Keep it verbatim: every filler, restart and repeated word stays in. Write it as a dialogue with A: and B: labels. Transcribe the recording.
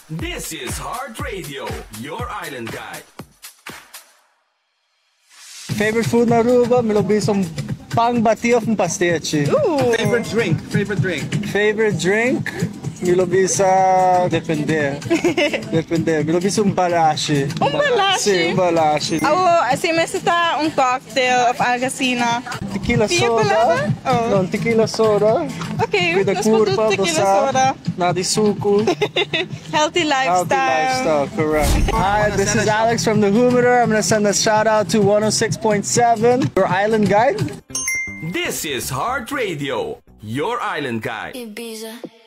A: This is Heart Radio, your island guide.
B: Favorite food na Aruba? Me'lo bisong pang batio from pastiche.
C: Ooh.
D: Favorite drink? Favorite drink?
B: Favorite drink? Me'lo bisa depende. Depende. Me'lo bisa um balashi.
C: Um balashi?
B: Sim, um balashi.
C: Oh, assim, mas está um cocktail of Algacina.
B: Tequila
C: Tinha
B: soda.
C: palavra? Oh.
B: Não, tequila soda.
C: Ok,
B: With a
C: nós
B: curva,
C: podemos tequila
B: basta,
C: soda.
B: nada de suco.
C: Healthy lifestyle.
B: Healthy lifestyle, correct. Hi, this is Alex from the Humidor. I'm gonna send a shout out to one oh six point seven, your island guide.
A: This is Heart Radio, your island guide.
E: Ibiza.